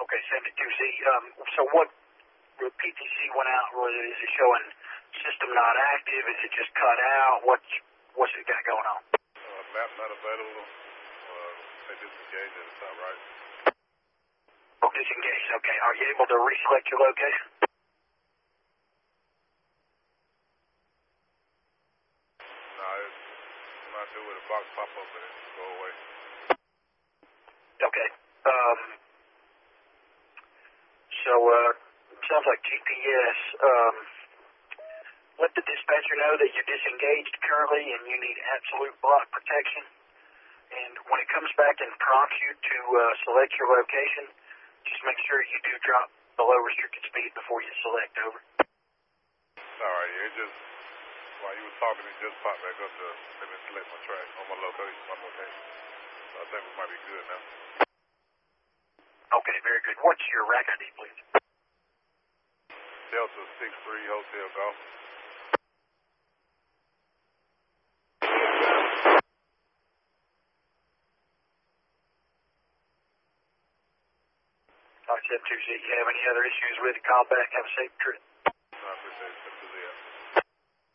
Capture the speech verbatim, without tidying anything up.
Okay, seventy-two Z. Um, so what the P T C went out, was it, is it showing system not active? Is it just cut out? What's, what's it got going on? Uh, map not available. Uh, they disengaged at the top right. Oh, disengaged. Okay. Are you able to reselect your location? No, it's not do with a box pop up and it go away. Okay. Um, so, uh, sounds like G P S. Um, let the dispatcher know that you're disengaged currently and you need absolute block protection. And when it comes back and prompts you to uh, select your location, just make sure you do drop below restricted speed before you select. Over. Alright, yeah, it just, while you were talking, it just popped back up to let me select my track on my location, my location. So I think we might be good now. Okay, very good. What's your rack I D, please? Delta six three Hotel Golf. All right, seven two Z. You have any other issues with it? Call back. Have a safe trip.